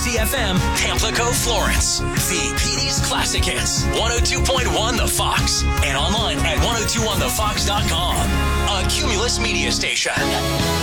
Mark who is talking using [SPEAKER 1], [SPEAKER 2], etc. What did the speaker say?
[SPEAKER 1] Foxy FM, Pamplico, Florence. The PD's Classic Hits, 102.1 The Fox, and online at 1021thefox.com. A Cumulus media station.